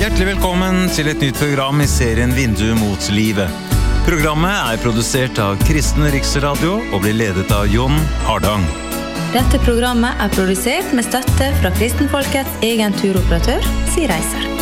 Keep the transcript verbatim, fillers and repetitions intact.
Hjertelig velkommen til et nytt program i serien Vindu mot livet. Programmet er produsert av Kristen Riksradio og blir ledet av Jon Hardang. Dette programmet er produsert med støtte fra Kristenfolkets egen turoperatør, Si Reiser.